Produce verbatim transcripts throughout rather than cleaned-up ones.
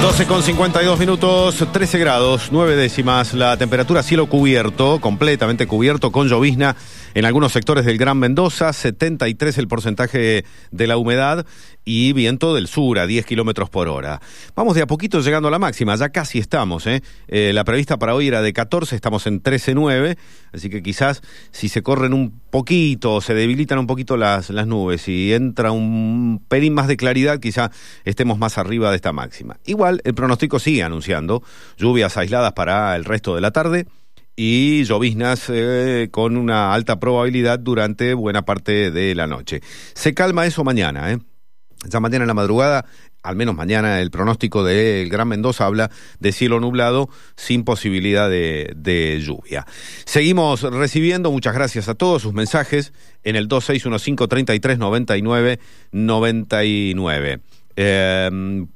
doce con cincuenta y dos minutos, trece grados, nueve décimas, la temperatura cielo cubierto, completamente cubierto, con llovizna en algunos sectores del Gran Mendoza, setenta y tres el porcentaje de la humedad y viento del sur a diez kilómetros por hora. Vamos de a poquito llegando a la máxima, ya casi estamos, ¿eh? Eh, la prevista para hoy era de catorce, estamos en trece coma nueve, así que quizás si se corren un poquito, se debilitan un poquito las, las nubes y entra un pelín más de claridad, quizá estemos más arriba de esta máxima. Igual, el pronóstico sigue anunciando lluvias aisladas para el resto de la tarde y lloviznas eh, con una alta probabilidad durante buena parte de la noche. Se calma eso mañana, ¿eh? Ya mañana en la madrugada, al menos mañana, el pronóstico del Gran Mendoza habla de cielo nublado sin posibilidad de, de lluvia. Seguimos recibiendo, muchas gracias a todos sus mensajes en el dos seis uno cinco, treinta y tres, noventa y nueve, noventa y nueve. Eh,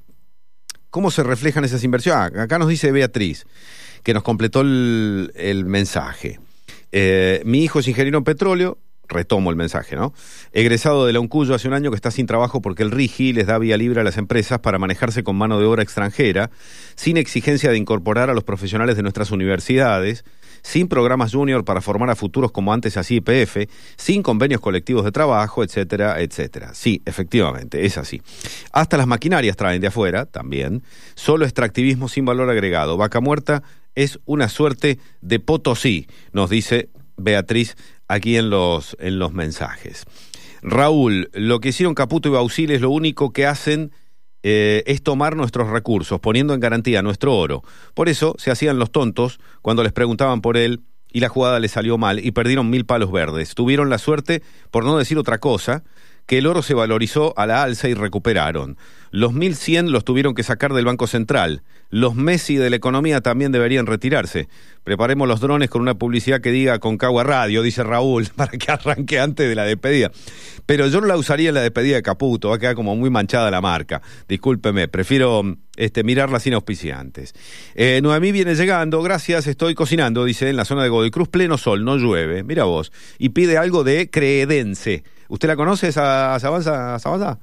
¿Cómo se reflejan esas inversiones? Ah, acá nos dice Beatriz, que nos completó el, el mensaje. Eh, mi hijo es ingeniero en petróleo, retomo el mensaje, ¿no? Egresado de la Uncuyo hace un año que está sin trabajo porque el RIGI les da vía libre a las empresas para manejarse con mano de obra extranjera, sin exigencia de incorporar a los profesionales de nuestras universidades, sin programas junior para formar a futuros como antes hacía I P F, sin convenios colectivos de trabajo, etcétera, etcétera. Sí, efectivamente, es así. Hasta las maquinarias traen de afuera, también. Solo extractivismo sin valor agregado. Vaca muerta es una suerte de Potosí, nos dice Beatriz aquí en los, en los mensajes. Raúl, lo que hicieron Caputo y Bausil es lo único que hacen eh, es tomar nuestros recursos, poniendo en garantía nuestro oro. Por eso se hacían los tontos cuando les preguntaban por él y la jugada les salió mal y perdieron mil palos verdes. Tuvieron la suerte, por no decir otra cosa, que el oro se valorizó a la alza y recuperaron. Los mil cien los tuvieron que sacar del Banco Central. Los Messi de la economía también deberían retirarse. Preparemos los drones con una publicidad que diga Concagua Radio, dice Raúl, para que arranque antes de la despedida. Pero yo no la usaría en la despedida de Caputo, va a quedar como muy manchada la marca. Discúlpeme, prefiero este, mirarla sin auspiciantes. Eh, Noemí viene llegando, gracias, estoy cocinando, dice, en la zona de Godoy Cruz, pleno sol, no llueve, mira vos. Y pide algo de Creedense. ¿Usted la conoce, esa Sabanza? Sabanza?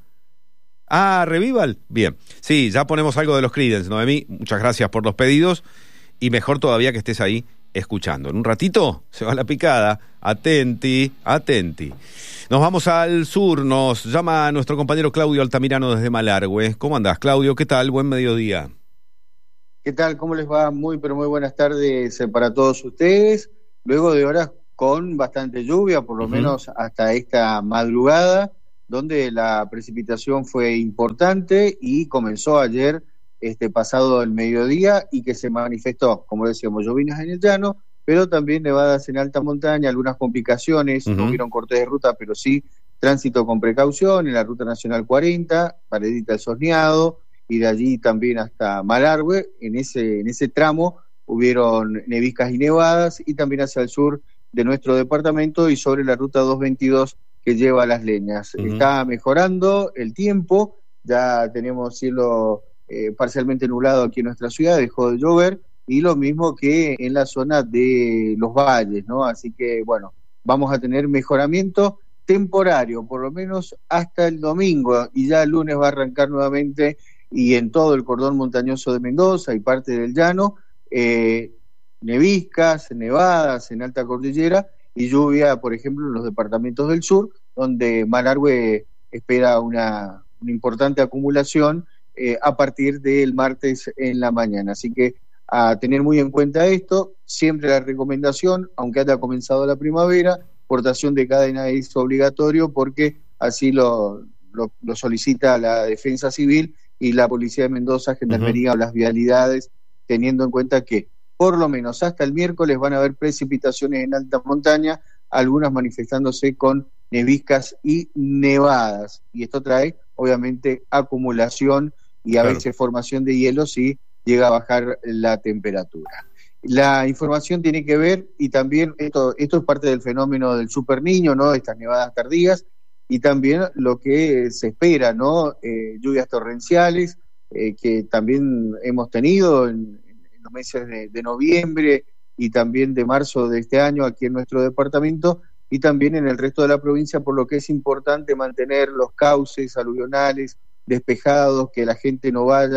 Ah, Revival. Bien. Sí, ya ponemos algo de los Creedence, Noemí. Muchas gracias por los pedidos. Y mejor todavía que estés ahí escuchando. En un ratito se va la picada. Atenti, atenti. Nos vamos al sur. Nos llama nuestro compañero Claudio Altamirano desde Malargüe. ¿Cómo andás, Claudio? ¿Qué tal? Buen mediodía. ¿Qué tal? ¿Cómo les va? Muy, pero muy buenas tardes para todos ustedes. Luego de horas con bastante lluvia, por lo uh-huh. menos hasta esta madrugada, donde la precipitación fue importante y comenzó ayer, este pasado el mediodía, y que se manifestó, como decíamos, llovinas en el llano, pero también nevadas en alta montaña, algunas complicaciones, uh-huh. no hubieron cortes de ruta, pero sí tránsito con precaución en la Ruta Nacional cuarenta, Paredita del Sosneado, y de allí también hasta Malargüe. En ese, en ese tramo hubieron neviscas y nevadas, y también hacia el sur de nuestro departamento y sobre la ruta doscientos veintidós que lleva a Las Leñas. Uh-huh. Está mejorando el tiempo, ya tenemos cielo eh, parcialmente nublado aquí en nuestra ciudad, dejó de llover, y lo mismo que en la zona de los valles, ¿no? Así que, bueno, vamos a tener mejoramiento temporario, por lo menos hasta el domingo, y ya el lunes va a arrancar nuevamente, y en todo el cordón montañoso de Mendoza y parte del llano, eh, neviscas, nevadas en alta cordillera y lluvia, por ejemplo, en los departamentos del sur, donde Malargüe espera una, una importante acumulación eh, a partir del martes en la mañana. Así que a tener muy en cuenta esto, siempre la recomendación, aunque haya comenzado la primavera, portación de cadena es obligatorio porque así lo, lo, lo solicita la Defensa Civil y la Policía de Mendoza, Gendarmería uh-huh. o las vialidades, teniendo en cuenta que por lo menos hasta el miércoles van a haber precipitaciones en alta montaña, algunas manifestándose con neviscas y nevadas. Y esto trae, obviamente, acumulación y a claro. veces formación de hielo si llega a bajar la temperatura. La información tiene que ver, y también esto, esto es parte del fenómeno del super niño, ¿no? Estas nevadas tardías, y también lo que se espera, ¿no? Eh, lluvias torrenciales, eh, que también hemos tenido en los meses de, de noviembre y también de marzo de este año aquí en nuestro departamento y también en el resto de la provincia, por lo que es importante mantener los cauces aluvionales despejados, que la gente no vaya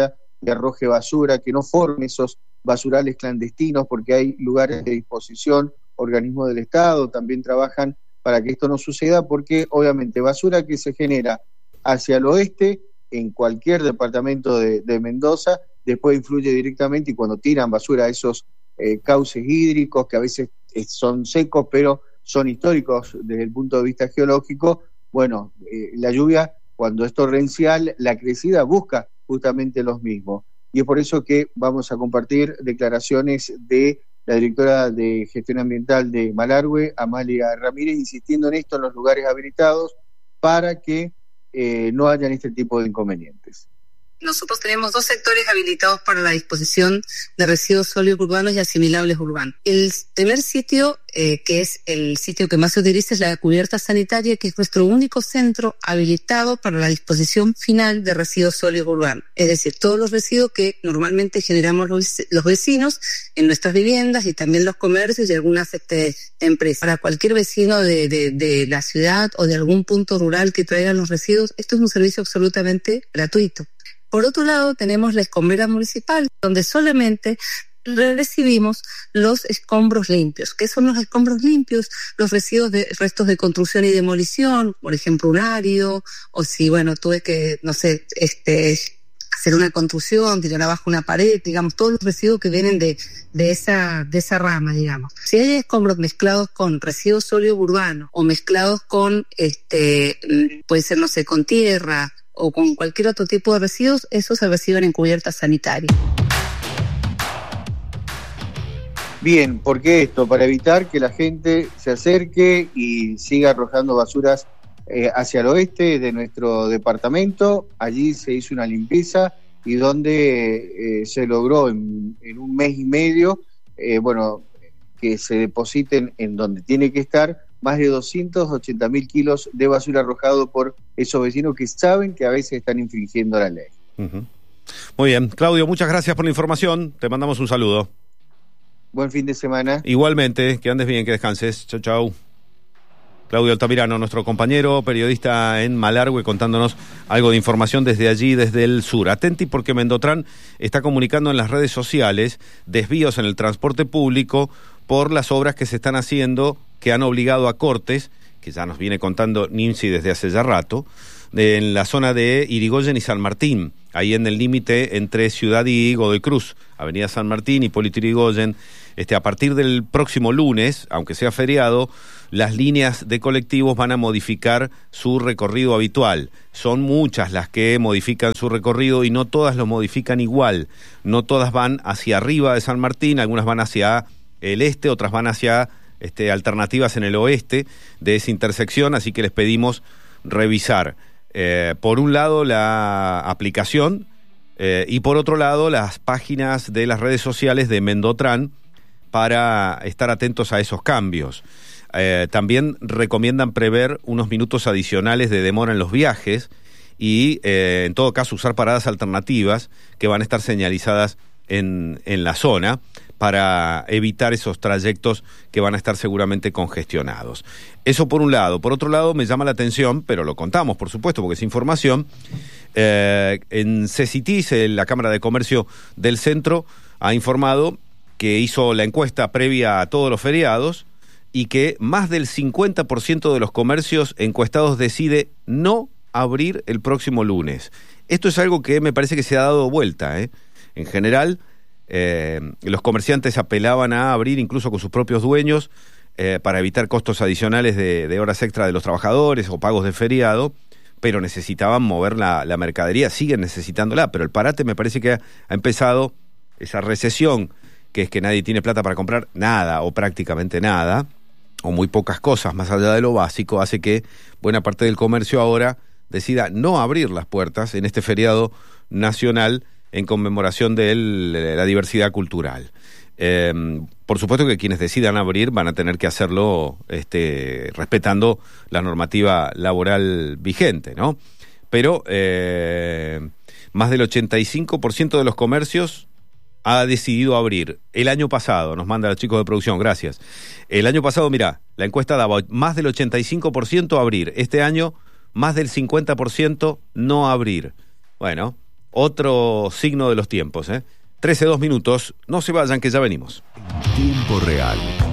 que arroje basura, que no forme esos basurales clandestinos, porque hay lugares de disposición, organismos del Estado también trabajan para que esto no suceda, porque obviamente basura que se genera hacia el oeste, en cualquier departamento de, de Mendoza, después influye directamente, y cuando tiran basura a esos eh, cauces hídricos, que a veces eh, son secos, pero son históricos desde el punto de vista geológico, bueno, eh, la lluvia, cuando es torrencial, la crecida busca justamente los mismos. Y es por eso que vamos a compartir declaraciones de la directora de Gestión Ambiental de Malargüe, Amalia Ramírez, insistiendo en esto en los lugares habilitados para que eh, no hayan este tipo de inconvenientes. Nosotros tenemos dos sectores habilitados para la disposición de residuos sólidos urbanos y asimilables urbanos. El primer sitio, eh, que es el sitio que más se utiliza, es la cubierta sanitaria, que es nuestro único centro habilitado para la disposición final de residuos sólidos urbanos. Es decir, todos los residuos que normalmente generamos los, los vecinos en nuestras viviendas y también los comercios y algunas este, empresas. Para cualquier vecino de, de, de la ciudad o de algún punto rural que traigan los residuos, esto es un servicio absolutamente gratuito. Por otro lado, tenemos la escombrera municipal, donde solamente recibimos los escombros limpios. ¿Qué son los escombros limpios? Los residuos de restos de construcción y demolición, por ejemplo, un árido, o si, bueno, tuve que, no sé, este, hacer una construcción, tirar abajo una pared, digamos, todos los residuos que vienen de, de esa, de esa rama, digamos. Si hay escombros mezclados con residuos sólidos urbanos, o mezclados con, este, puede ser, no sé, con tierra, o con cualquier otro tipo de residuos, esos se reciben en cubierta sanitaria. Bien, ¿por qué esto? Para evitar que la gente se acerque y siga arrojando basuras eh, hacia el oeste de nuestro departamento. Allí se hizo una limpieza y donde eh, se logró en, en un mes y medio, eh, bueno, que se depositen en donde tiene que estar más de doscientos ochenta mil kilos de basura arrojado por esos vecinos que saben que a veces están infringiendo la ley. Uh-huh. Muy bien. Claudio, muchas gracias por la información. Te mandamos un saludo. Buen fin de semana. Igualmente, que andes bien, que descanses. Chau, chau. Claudio Altamirano, nuestro compañero periodista en Malargüe, contándonos algo de información desde allí, desde el sur. Atenti, porque Mendotran está comunicando en las redes sociales desvíos en el transporte público por las obras que se están haciendo, que han obligado a cortes, que ya nos viene contando Nimsi desde hace ya rato, de, en la zona de Irigoyen y San Martín, ahí en el límite entre Ciudad y Godoy Cruz, Avenida San Martín, Hipólito Yrigoyen. Este, a partir del próximo lunes, aunque sea feriado, las líneas de colectivos van a modificar su recorrido habitual. Son muchas las que modifican su recorrido y no todas lo modifican igual. No todas van hacia arriba de San Martín, algunas van hacia el este, otras van hacia este, alternativas en el oeste de esa intersección, así que les pedimos revisar, eh, por un lado, la aplicación eh, y por otro lado, las páginas de las redes sociales de Mendotran para estar atentos a esos cambios. Eh, también recomiendan prever unos minutos adicionales de demora en los viajes y, eh, en todo caso, usar paradas alternativas que van a estar señalizadas en, en la zona para evitar esos trayectos que van a estar seguramente congestionados. Eso por un lado. Por otro lado, me llama la atención, pero lo contamos, por supuesto, porque es información, eh, en CECITIS, la Cámara de Comercio del Centro, ha informado que hizo la encuesta previa a todos los feriados y que más del cincuenta por ciento de los comercios encuestados decide no abrir el próximo lunes. Esto es algo que me parece que se ha dado vuelta, ¿eh? En general, eh, los comerciantes apelaban a abrir incluso con sus propios dueños eh, para evitar costos adicionales de, de horas extra de los trabajadores o pagos de feriado, pero necesitaban mover la, la mercadería, siguen necesitándola, pero el parate me parece que ha, ha empezado esa recesión, que es que nadie tiene plata para comprar nada o prácticamente nada, o muy pocas cosas más allá de lo básico, hace que buena parte del comercio ahora decida no abrir las puertas en este feriado nacional en conmemoración de la diversidad cultural. Eh, por supuesto que quienes decidan abrir van a tener que hacerlo este, respetando la normativa laboral vigente, ¿no? Pero eh, más del ochenta y cinco por ciento de los comercios ha decidido abrir. El año pasado, nos manda los chicos de producción, gracias. El año pasado, mirá, la encuesta daba más del ochenta y cinco por ciento abrir. Este año, más del cincuenta por ciento no abrir. Bueno, otro signo de los tiempos, ¿eh? trece, dos minutos, no se vayan que ya venimos. Tiempo real.